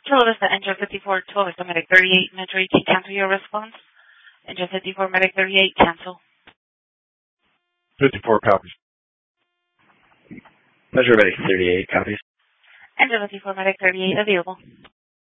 Hello, this is the Engine 54 12, the Medic 38 Metro 18, cancel your response. Engine 54 Medic 38, cancel. 54 copies. Metro Medic 38 copies. Engine 54 Medic 38, available.